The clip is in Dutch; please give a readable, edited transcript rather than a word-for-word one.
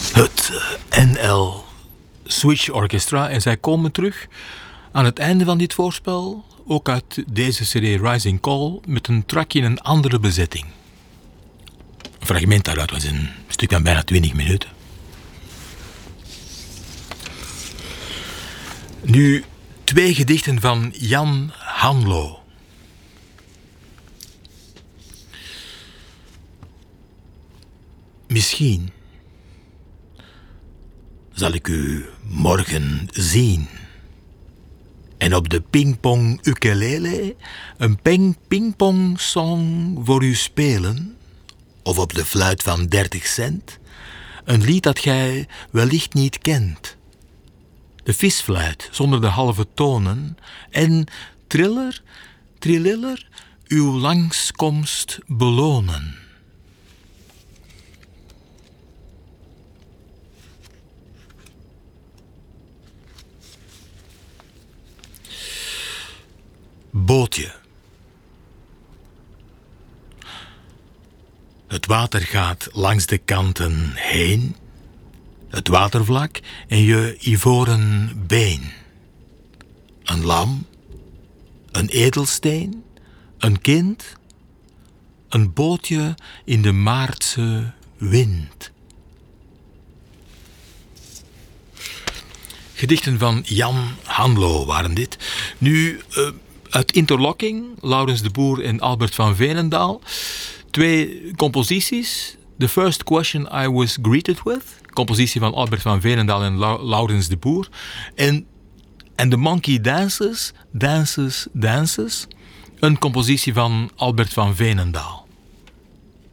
Het NL Switch Orchestra. En zij komen terug aan het einde van dit voorspel, ook uit deze CD Rising Call, met een track in een andere bezetting. Een fragment daaruit was een stuk van bijna 20 minuten. Nu 2 gedichten van Jan Hanlo. Misschien zal ik u morgen zien en op de pingpong ukulele een pingpong song voor u spelen, of op de fluit van 30 cent een lied dat gij wellicht niet kent. De visfluit zonder de halve tonen en triller, trilliller uw langskomst belonen. Bootje. Het water gaat langs de kanten heen, het watervlak en je ivoren been. Een lam, een edelsteen, een kind, een bootje in de maartse wind. Gedichten van Jan Hanlo waren dit. Nu uit Interlocking, Laurens de Boer en Albert van Veenendaal. 2 composities. The First Question I Was Greeted With. Compositie van Albert van Veenendaal en Laurens de Boer. En The Monkey Dances, Dances, Dances. Een compositie van Albert van Veenendaal.